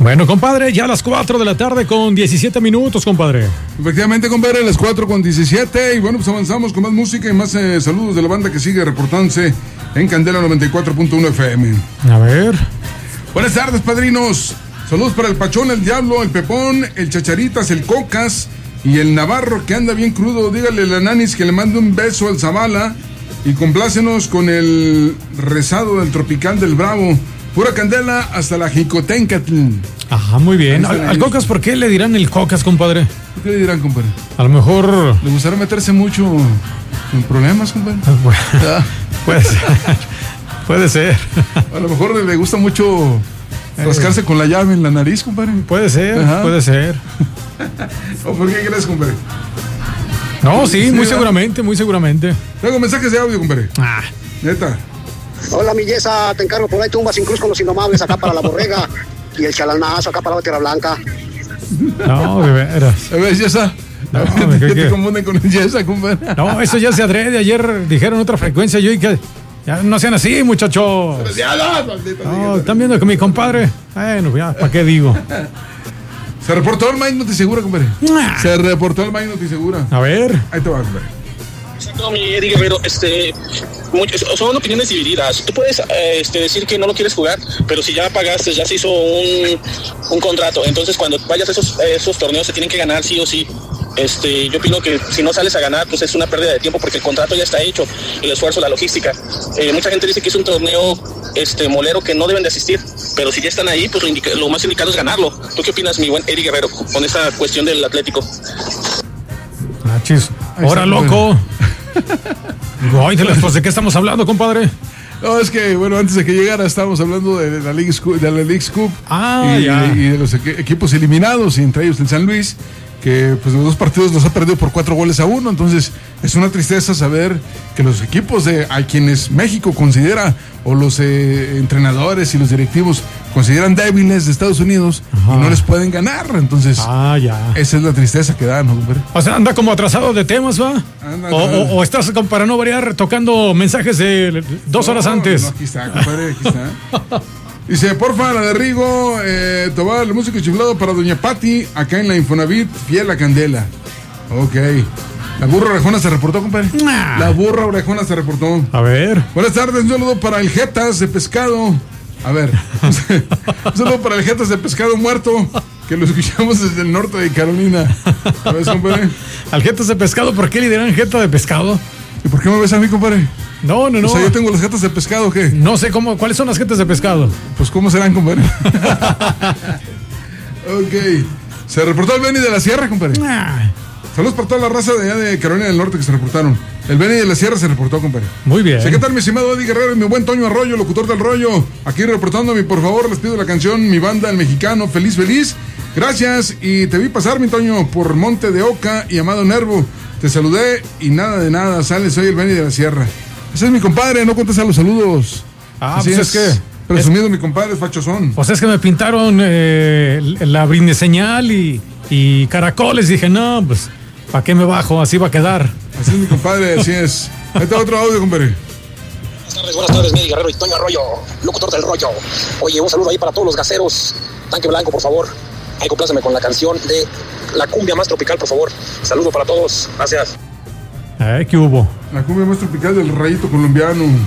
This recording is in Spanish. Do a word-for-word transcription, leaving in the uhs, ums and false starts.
Bueno, compadre, ya a las cuatro de la tarde con diecisiete minutos, compadre. Efectivamente, compadre, a las cuatro con diecisiete. Y bueno, pues avanzamos con más música y más eh, saludos de la banda que sigue reportándose en Candela noventa y cuatro punto uno F M. A ver. Buenas tardes, padrinos. Saludos para el Pachón, el Diablo, el Pepón, el Chacharitas, el Cocas y el Navarro que anda bien crudo. Dígale a la Nanis que le mande un beso al Zavala y complácenos con el rezado del Tropical del Bravo. Pura candela hasta la Jicotencatl. Ajá, muy bien. Al, al Cocas, ¿por qué le dirán el Cocas, compadre? ¿Por qué le dirán, compadre? A lo mejor... ¿Le gustaría meterse mucho en problemas, compadre? Bueno, ah. Puede ser. Puede ser. A lo mejor le gusta mucho rascarse eh. con la llave en la nariz, compadre. Puede ser, Ajá. puede ser. ¿O por qué crees, compadre? No, sí, sí muy ¿verdad? seguramente, muy seguramente. Tengo mensajes de audio, compadre. Ah. Neta. Hola, mi Yesa, te encargo por ahí tumbas sin cruz con los indomables acá para la borrega y el chalanazo acá para la tierra blanca. No, de veras. A ver, Yesa. No, ¿Qué te, te confunden con el Yesa, compadre? No, eso ya se adrede. Ayer dijeron otra frecuencia. Yo y que ya no sean así, muchachos. Ya no, maldito. No, están viendo que mi compadre. Bueno, ya, ¿para qué digo? Se reportó el Mike Notisegura, compadre. Se reportó el Mike Notisegura. A ver. Ahí te va, compadre. No, mi Eddie Guerrero, este, son opiniones divididas. Tú puedes este, decir que no lo quieres jugar, pero si ya pagaste, ya se hizo un, un contrato. Entonces, cuando vayas a esos, esos torneos, se tienen que ganar sí o sí. Este, yo opino que si no sales a ganar, pues es una pérdida de tiempo porque el contrato ya está hecho, el esfuerzo, la logística. Eh, mucha gente dice que es un torneo este, molero que no deben de asistir, pero si ya están ahí, pues lo, indica, lo más indicado es ganarlo. ¿Tú qué opinas, mi buen Eddie Guerrero, con esta cuestión del Atlético? Ah, chis. Ahora, loco. Ay, ¿de, pues, ¿de qué estamos hablando, compadre? No, es que, bueno, antes de que llegara estábamos hablando de la League Cup, de la League Cup ah, y, ya. y de los equ- equipos eliminados, y entre ellos el San Luis, que pues los dos partidos los ha perdido por cuatro goles a uno. Entonces es una tristeza saber que los equipos de a quienes México considera, o los eh, entrenadores y los directivos consideran débiles de Estados Unidos, Ajá. y no les pueden ganar. Entonces ah, ya. esa es la tristeza que da, ¿no, hombre? O sea, anda como atrasado de temas, ¿va? Anda, o, o, o estás, para no variar, tocando mensajes de dos no, horas antes. No, aquí está, compadre, aquí está. Dice, porfa, la de Rigo, eh, tomar el músico chiflado para Doña Patti, acá en la Infonavit, fiel a Candela. Ok. La burra orejona se reportó, compadre. Nah. La burra orejona se reportó. A ver. Buenas tardes, un saludo para el Jetas de Pescado. A ver. Un saludo para el Jetas de Pescado muerto, que lo escuchamos desde el norte de Carolina. A ver, compadre. Al Jetas de Pescado, ¿por qué le dirán Jeta de Pescado? ¿Y por qué me ves a mí, compadre? No, no, no. O sea, yo tengo las jetas de pescado, ¿o qué? No sé cómo, ¿cuáles son las jetas de pescado? Pues, ¿cómo serán, compadre? Ok. Se reportó el Benny de la Sierra, compadre. Ah. Saludos para toda la raza de allá de Carolina del Norte que se reportaron. El Benny de la Sierra se reportó, compadre. Muy bien. ¿Qué tal, mi estimado Eddie Guerrero y mi buen Toño Arroyo, locutor del rollo? Aquí reportándome, por favor, les pido la canción Mi Banda, el Mexicano, Feliz, Feliz. Gracias, y te vi pasar, mi Toño, por Monte de Oca y Amado Nervo. Te saludé y nada de nada, sale, soy el Benny de la Sierra. Ese es mi compadre, no contesta los saludos. Ah, Así pues es, es que... Presumido, es, mi compadre, es fachosón. Pues es que me pintaron eh, la brindeseñal y, y caracoles. Dije, no, pues, ¿para qué me bajo? Así va a quedar. Así es, mi compadre, así es. Ahí está otro audio, compadre. Buenas tardes, buenas tardes, Miguel Guerrero y Toño Arroyo, locutor del rollo. Oye, un saludo ahí para todos los gaseros. Tanque Blanco, por favor. Ahí compláceme con la canción de La Cumbia Más Tropical, por favor. Saludo para todos. Gracias. Eh, ¿qué hubo? La cumbia más tropical del rayito colombiano.